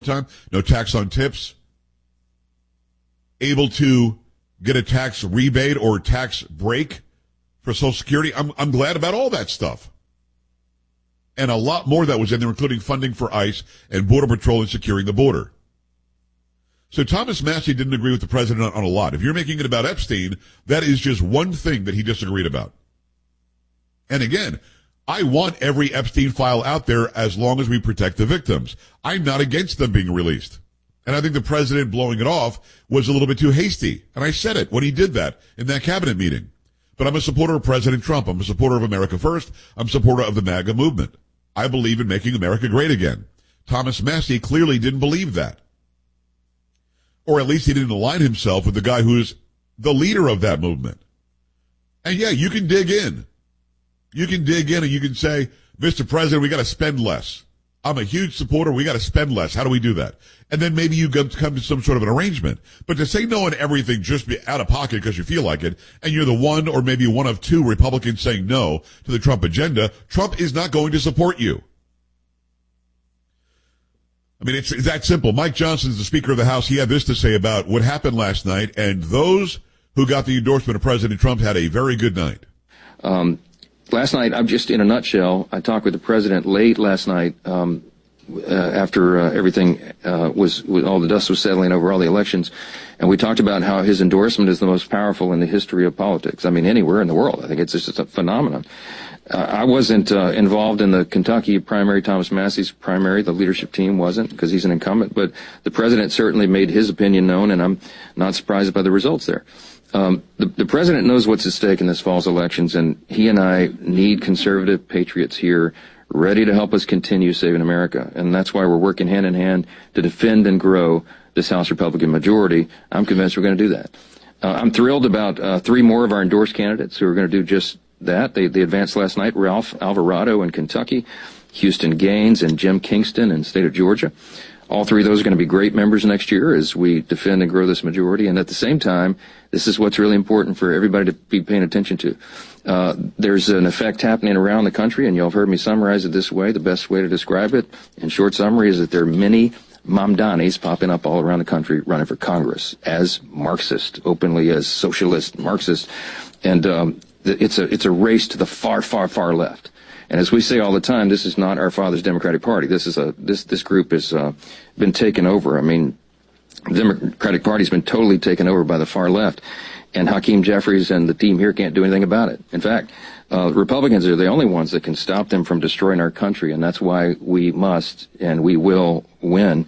time, no tax on tips, able to get a tax rebate or tax break for Social Security. I'm glad about all that stuff. And a lot more that was in there, including funding for ICE and Border Patrol and securing the border. So Thomas Massie didn't agree with the president on a lot. If you're making it about Epstein, that is just one thing that he disagreed about. And again, I want every Epstein file out there as long as we protect the victims. I'm not against them being released. And I think the president blowing it off was a little bit too hasty. And I said it when he did that in that cabinet meeting. But I'm a supporter of President Trump. I'm a supporter of America First. I'm a supporter of the MAGA movement. I believe in making America great again. Thomas Massie clearly didn't believe that. Or at least he didn't align himself with the guy who's the leader of that movement. And yeah, you can dig in. You can dig in and you can say, Mr. President, we got to spend less. I'm a huge supporter. We got to spend less. How do we do that? And then maybe you come to some sort of an arrangement. But to say no on everything, just be out of pocket because you feel like it, and you're the one or maybe one of two Republicans saying no to the Trump agenda, Trump is not going to support you. I mean, it's that simple. Mike Johnson's the Speaker of the House. He had this to say about what happened last night, and those who got the endorsement of President Trump had a very good night. Last night, I'm just in a nutshell. I talked with the president late last night after everything was all the dust was settling over all the elections, and we talked about how his endorsement is the most powerful in the history of politics. I mean, anywhere in the world. I think it's just a phenomenon. I wasn't involved in the Kentucky primary, Thomas Massie's primary. The leadership team wasn't because he's an incumbent, but the president certainly made his opinion known, and I'm not surprised by the results there. The president knows what's at stake in this fall's elections, and he and I need conservative patriots here ready to help us continue saving America. And that's why we're working hand in hand to defend and grow this House Republican majority. I'm convinced we're going to do that. I'm thrilled about three more of our endorsed candidates who are going to do just that. They advanced last night: Ralph Alvarado in Kentucky, Houston Gaines, and Jim Kingston in the state of Georgia. All three of those are going to be great members next year as we defend and grow this majority. And at the same time, this is what's really important for everybody to be paying attention to. There's an effect happening around the country, and you'll have heard me summarize it this way. The best way to describe it, in short summary, is that there are many Mamdanis popping up all around the country running for Congress as Marxist, openly as socialist Marxist. And it's a race to the far, far, far left. And as we say all the time, this is not our father's Democratic Party. This group has been taken over. I mean, the Democratic Party's been totally taken over by the far left, and Hakeem Jeffries and the team here can't do anything about it. In fact, Republicans are the only ones that can stop them from destroying our country, and that's why we must and we will win.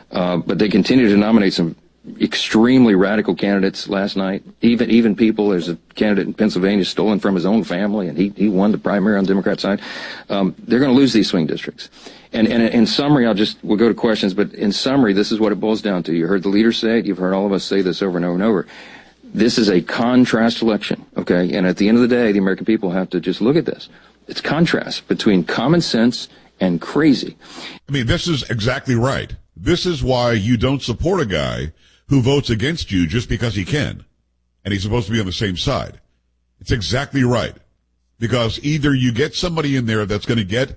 But they continue to nominate some extremely radical candidates last night. Even people, there's a candidate in Pennsylvania stolen from his own family, and he won the primary on the Democrat side. They're going to lose these swing districts. And in summary, we'll go to questions, but in summary, this is what it boils down to. You heard the leaders say it. You've heard all of us say this over and over and over. This is a contrast election, okay? And at the end of the day, the American people have to just look at this. It's contrast between common sense and crazy. I mean, this is exactly right. This is why you don't support a guy who votes against you just because he can, and he's supposed to be on the same side. It's exactly right. Because either you get somebody in there that's going to get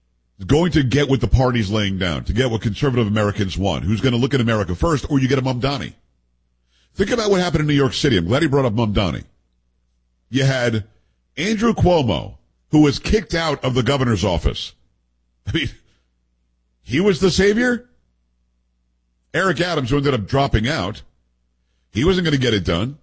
what the party's laying down, to get what conservative Americans want, who's going to look at America first, or you get a Mamdani. Think about what happened in New York City. I'm glad he brought up Mamdani. You had Andrew Cuomo, who was kicked out of the governor's office. I mean, he was the savior? Eric Adams, who ended up dropping out, he wasn't going to get it done.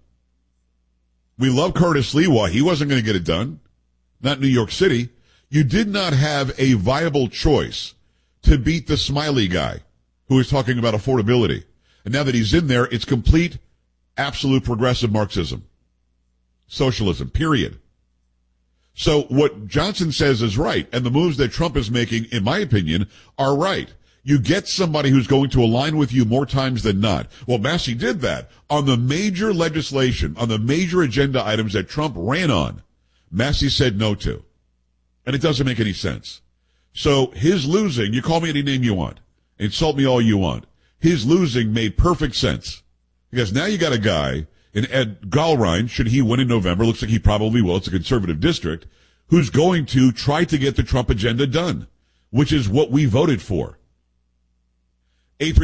We love Curtis Lewa. He wasn't going to get it done. Not New York City. You did not have a viable choice to beat the Smiley guy who is talking about affordability. And now that he's in there, it's complete, absolute progressive Marxism. Socialism, period. So what Johnson says is right, and the moves that Trump is making, in my opinion, are right. You get somebody who's going to align with you more times than not. Well, Massie did that on the major legislation, on the major agenda items that Trump ran on. Massie said no to. And it doesn't make any sense. So his losing, you call me any name you want, insult me all you want. His losing made perfect sense. Because now you got a guy in Ed Gallrein, should he win in November, looks like he probably will, it's a conservative district, who's going to try to get the Trump agenda done, which is what we voted for.